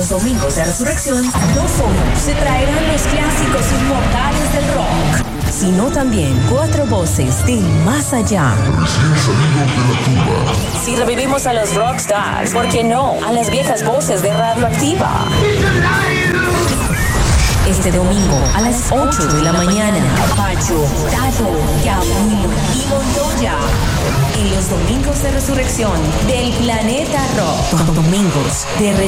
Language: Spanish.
los domingos de resurrección, no solo se traerán los clásicos inmortales del rock, sino también 4 voces del más allá. Recién salidos de la tumba. Si revivimos a los rockstars, ¿por qué no a las viejas voces de Radioactiva? Este domingo a las 8 de la mañana, Pacho, Tato, Gabriel y Montoya. En los domingos de resurrección del planeta rock. Domingos de resurrección.